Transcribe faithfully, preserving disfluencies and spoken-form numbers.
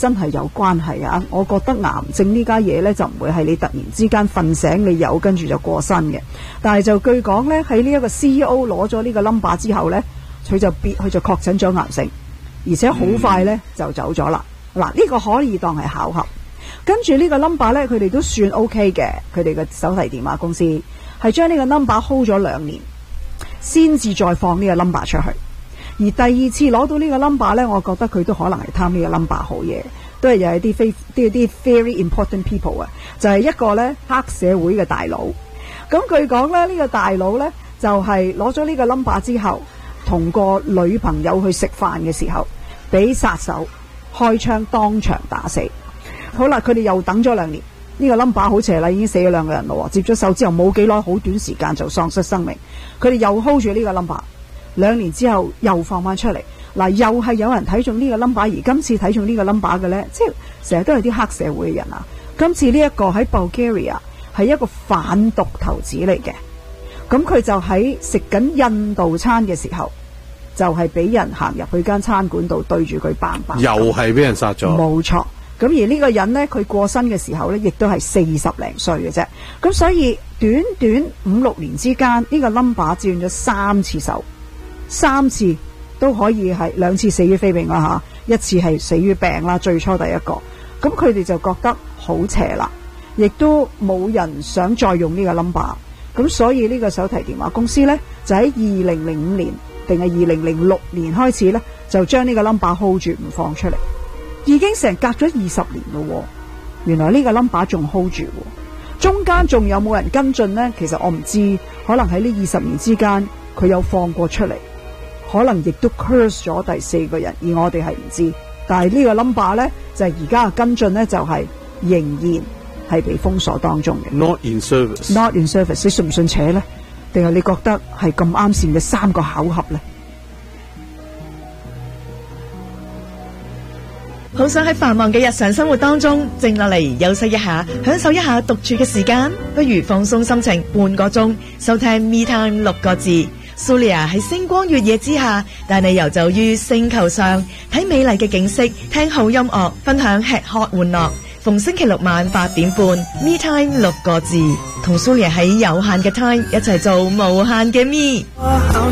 真係有關係啊！我覺得癌症呢家嘢呢，就唔會係你突然之間瞓醒你有跟住就過身嘅。但係就據講呢，喺呢一個 C E O 攞咗呢個 number 之後呢，佢就別佢就確診咗癌症，而且好快呢就走咗啦。嗱、嗯，呢、呢個可以當係巧合。跟住呢個 number 呢，佢哋都算 OK 嘅，佢哋嘅手提電話公司係將呢個 number hold 咗兩年，先至再放呢個 number 出去。而第二次攞到呢個 number 呢，我覺得佢都可能係貪呢個 number 好嘢，都係又係啲非啲啲 very important people 啊，就係一個呢黑社會嘅大佬。咁據講咧，呢、呢個大佬呢，就係攞咗呢個 number 之後，同個女朋友去食飯嘅時候，俾殺手開槍當場打死。好啦，佢哋又等咗兩年，呢、呢個 number 好似係啦，已經死咗兩個人咯。接咗手之後冇幾耐，好短時間就喪失生命。佢哋又 hold 住呢個 number。兩年之後又放翻出嚟，嗱，又係有人睇中呢個 number，而今次睇中呢個 number 嘅呢，即係成日都係啲黑社會嘅人啊。今次呢一個喺 Bulgaria 係一個販毒頭子嚟嘅，咁佢就喺食緊印度餐嘅時候，就係、是、俾人行入去間餐館度對住佢棒棒， 又係俾人殺咗。冇錯，咁而呢個人呢，佢過身嘅時候呢，亦都係四十零歲嘅啫。咁所以短短五六年之間，呢、這個 number 轉咗三次手。三次都可以係兩次死於非命啦嚇，一次係死於病啦。最初第一個，咁佢哋就覺得好邪啦，亦都冇人想再用呢個 number， 咁所以呢個手提電話公司呢，就喺二零零五年定係二零零六年開始呢，就將呢個 number hold 住唔放出嚟，已經成隔咗二十年咯。原來呢個 number 仲 hold 住，中間仲有冇人跟進呢？其實我唔知，可能喺呢二十年之間佢有放過出嚟。可能亦都 curse 咗第四個人，而我哋係唔知。但係呢個 number 呢，就係而家嘅跟進呢，就係、是、仍然係被封鎖當中嘅。 Not in service。Not in service。你信唔信邪呢？定係你覺得係咁啱線嘅三個巧合呢？ 好想喺繁忙嘅日常生活當中靜落嚟休息一下，享受一下獨處嘅時間，不如放鬆心情半個鐘，收聽 Me Time 六個字。Sulia 喺星光月夜之下，帶你遊走於星球上，睇美麗嘅景色，聽好音樂，分享吃喝玩樂。逢星期六晚八點半 Me Time 六個字，同 Sulia 喺有限嘅 time 一齊做無限嘅 Me。